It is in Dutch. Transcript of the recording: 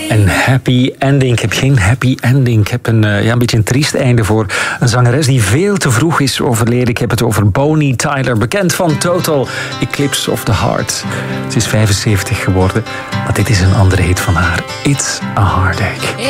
Een happy ending. Ik heb geen happy ending. Ik heb een beetje een triest einde voor een zangeres die veel te vroeg is overleden. Ik heb het over Bonnie Tyler, bekend van Total Eclipse of the Heart. Ze is 75 geworden, maar dit is een andere hit van haar. It's a Heartache.